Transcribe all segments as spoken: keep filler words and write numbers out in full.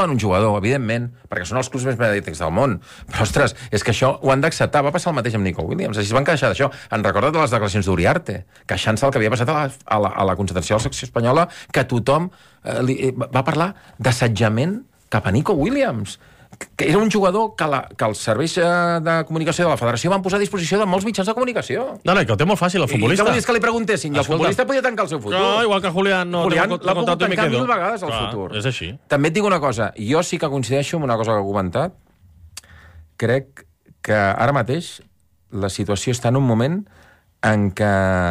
volen un jugador, evidentment, perquè són els clubs més mediàtics del món. Però, ostres, és que això ho han d'acceptar. Va passar el mateix amb Nico Williams. Així es van queixar d'això. En recorda de les declaracions d'Uriarte, queixant-se del que havia passat a la, a la, a la concentració de la secció espanyola, que tothom eh, li, eh, va parlar d'assetjament cap a Nico Williams, que era un jugador que, la, que els serveis de comunicació de la federació van posar a disposició de molts mitjans de comunicació. No, no, que ho té molt fàcil, el futbolista. I què vol dir que li preguntessin? I el futbolista podia tancar el seu futur. No, igual que Julián no... Julián l'ha pogut tancar mil vegades el futur. És així. També et dic una cosa. Jo sí que coincideixo amb una cosa que he comentat. Crec que ara mateix la situació està en un moment en què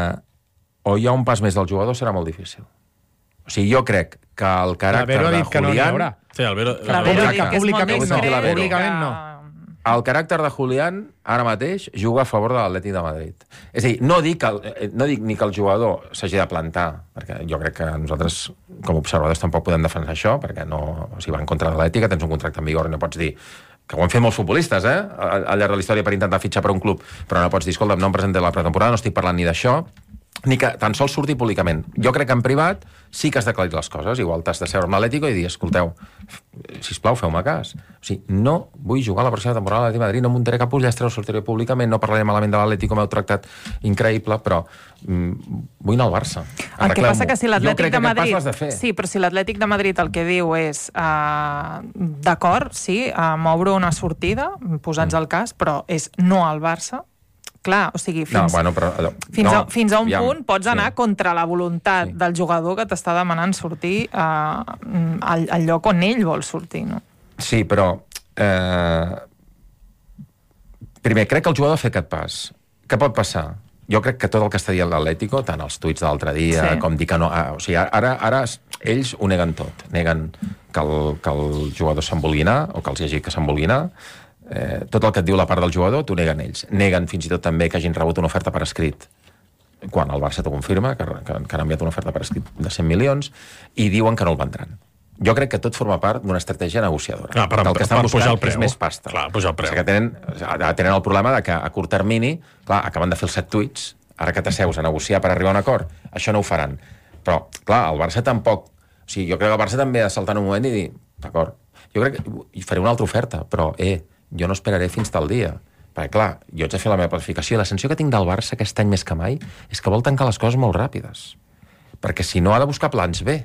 o hi ha un pas més del jugador serà molt difícil. O sigui, jo crec que el caràcter de Julián... Sí, el Vero... Però el Vero ha dit que és molt discret. Públicament no. El caràcter de Julián, ara mateix, juga a favor de l'Atlètic de Madrid. És a dir, no dic, el, no dic ni que el jugador s'hagi de plantar, perquè jo crec que nosaltres, com a observadors, tampoc podem defensar això, perquè no, o sigui, va en contra de l'ètica, tens un contracte en vigor i no pots dir... que ho han fet molts futbolistes, eh?, al llarg de la història per intentar fitxar per un club, però no pots dir, escolta, no em presento la pretemporada, no estic parlant ni d'això, ni que tan sols surti públicament. Jo crec que en privat sí que has d'aclarir les coses. Igual t'has de seure amb l'Atlético i dir, escolteu, sisplau, feu-me cas. O sigui, no vull jugar la pròxima temporada a l'Atlètic de Madrid, no muntaré cap ullastre, ho sortiré públicament, no parlaré malament de l'Atlético, m'heu tractat increïble, però mm, vull anar al Barça. El que passa que si l'Atlètic de Madrid... De sí, però si l'Atlètic de Madrid el que diu és uh, d'acord, sí, uh, m'obro una sortida, posats mm. al cas, però és no al Barça. Clar, o sigui, fins, no, bueno, però, allò, fins, no, a, fins a un aviam, punt pots anar sí. contra la voluntat sí. del jugador que t'està demanant sortir uh, al, al lloc on ell vol sortir, no? Sí, però eh, primer, crec que el jugador ha fet aquest pas. Què pot passar? Jo crec que tot el que està dient l'Atlético, tant els tuits de l'altre dia, sí. com dir que no... Ah, o sigui, ara, ara ells ho neguen tot. Neguen que el, que el jugador se'n vulgui anar, o que els hi hagi que se'n vulgui anar. Eh, tot el que et diu la part del jugador t'ho neguen ells. Neguen fins i tot també que hagin rebut una oferta per escrit quan el Barça t'ho confirma, que, que, que han enviat una oferta per escrit de cent milions, i diuen que no el vendran. Jo crec que tot forma part d'una estratègia negociadora. Clar, per, el que estan per buscant el preu. És més pasta. Clar, pujar el preu. O sigui que tenen, tenen el problema de que a curt termini, clar, acaben de fer els set tuits, ara que t'asseus a negociar per arribar a un acord, això no ho faran. Però, clar, el Barça tampoc... O sigui, jo crec que el Barça també ha de saltar en un moment i dir, d'acord, jo crec que faré una altra oferta, però, eh, jo no esperaré fins tal dia. Perquè, clar, jo haig de fer la meva planificació. La sensació que tinc del Barça aquest any més que mai és que vol tancar les coses molt ràpides. Perquè si no ha de buscar plans B.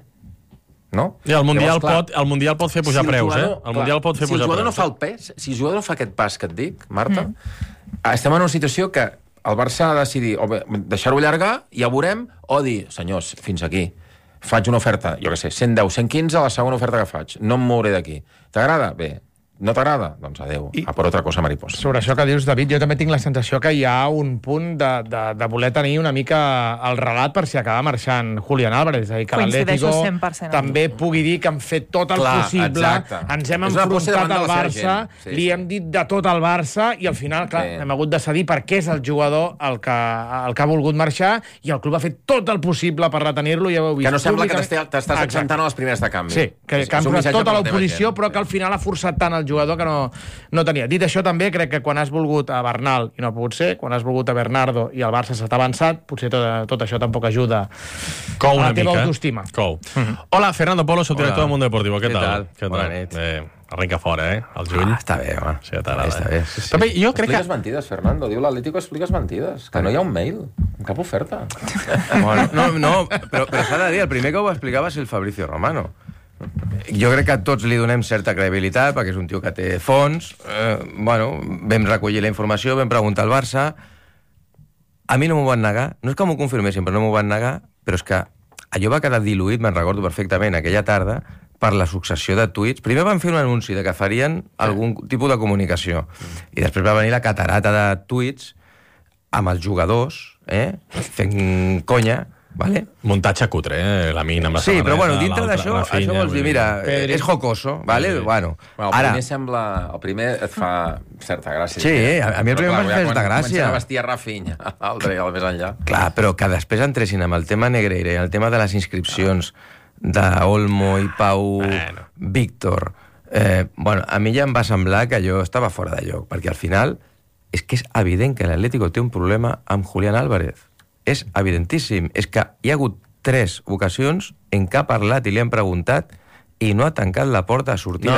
No? I el Mundial, Llavors, clar, pot, el mundial pot fer pujar si preus, jugador, eh? El clar, Mundial pot fer si pujar el jugador preus. no fa el pes, si el jugador no fa aquest pas que et dic, Marta, mm. estem en una situació que el Barça ha de decidir o deixar-ho allargar, i ja veurem, o dir, senyors, fins aquí. Faig una oferta, jo què sé, cent deu, cent quinze a la segona oferta que faig. No em mouré d'aquí. T'agrada? Bé. No t'agrada? Doncs adeu. I, a per otra cosa, mariposa. Sobre això que dius, David, jo també tinc la sensació que hi ha un punt de, de, de voler tenir una mica el relat per si acaba marxant Julián Álvarez. És a dir, que l'Atlético també pugui dir que han fet tot el Clar, possible, exacte. ens hem és enfrontat al Barça, sí, li sí. hem dit de tot al Barça, i al final, clar, sí. hem hagut de cedir perquè és el jugador el que, el que ha volgut marxar, i el club ha fet tot el possible per retenir-lo. Ja que no sembla que t'estàs accentant a les primeres de canvi. Sí, que, que han posat tota l'oposició, però que al final ha forçat tant el jugador que no, no tenia. Dit això, també crec que quan has volgut a Bernal i no ha pogut ser, quan has volgut a Bernardo i el Barça s'ha avançat, potser tot, tot això tampoc ajuda Cou a la una teva mica. autoestima. Cou. Mm-hmm. Hola, Fernando Polo, soc director del Mundo Deportivo. Què, Què tal? tal? Bona nit. Eh, arrenca fora, eh? El juny. Ah, està bé, home. Sí, t'agrada, està eh? bé. Sí, sí. També jo crec expliques que... mentides, Fernando. Diu l'Atlético, expliques mentides. Que no hi ha un mail, cap oferta. Bueno, no, no, però, però s'ha de dir, el primer que ho explicava és el Fabricio Romano. Jo crec que tots li donem certa credibilitat, perquè és un tio que té fons. Eh, bueno, vam recollir la informació, vam preguntar al Barça. A mi no m'ho van negar. No és que m'ho confirmessin, però no m'ho van negar. Però és que allò va quedar diluït, me'n recordo perfectament, aquella tarda, per la successió de tuits. Primer van fer un anunci de que farien algun tipus de comunicació. I després va venir la catarata de tuits amb els jugadors, eh, fent conya, vale? Muntatge cutre, eh? La mina amb la sí, samarreta, però bueno, dintre d'això, això vols dir, mira, Pedri. és jocoso, vale? Sí. Bueno, bueno, el ara... primer sembla... El primer et fa certa gràcia. Sí, a, a mi el primer em fa certa gràcia. Comencen a vestir a Rafinha, l'altre i el més enllà. Clar, però que després entressin amb el tema Negreira i el tema de les inscripcions d'Olmo i Pau bueno. Víctor, eh, bueno, a mi ja em va semblar que jo estava fora de lloc, perquè al final és que és evident que l'Atlético té un problema amb Julián Álvarez. És evidentíssim. És que hi ha hagut tres ocasions en què ha parlat i li han preguntat i no ha tancat la porta a sortir. No.